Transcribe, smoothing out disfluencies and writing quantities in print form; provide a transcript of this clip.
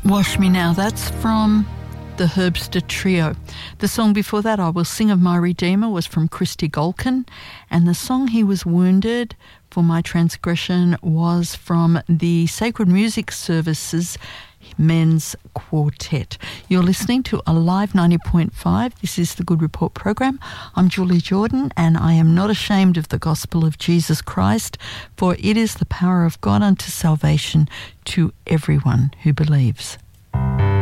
Wash Me Now, that's from the Herbster Trio. The song before that, I Will Sing of My Redeemer, was from Christy Golkin, and the song He Was Wounded for My Transgression was from the Sacred Music Services Men's Quartet. You're listening to Alive 90.5. This is the Good Report program. I'm Julie Jordan, and I am not ashamed of the gospel of Jesus Christ, for it is the power of God unto salvation to everyone who believes.